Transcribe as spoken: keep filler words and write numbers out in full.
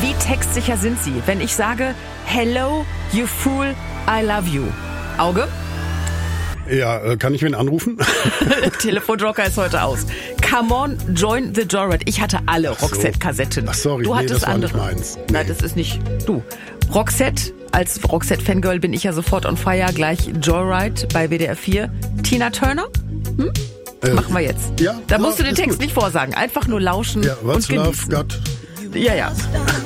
Wie textsicher sind Sie, wenn ich sage, hello, you fool, I love you? Auge? Ja, äh, kann ich wen anrufen? Telefonjoker ist heute aus. Come on, join the Joyride. Ich hatte alle Ach so. Roxette-Kassetten. Ach sorry, du nee, hattest das war andere. nicht meins. Nee. Nein, das ist nicht du. Roxette, als Roxette-Fangirl bin ich ja sofort on fire. Gleich Joyride bei W D R vier. Tina Turner? Hm? Äh, Machen wir jetzt. Ja, Da ja, musst du den ist Text gut. nicht vorsagen. Einfach nur lauschen Ja, und what's love genießen. got? Ja, ja.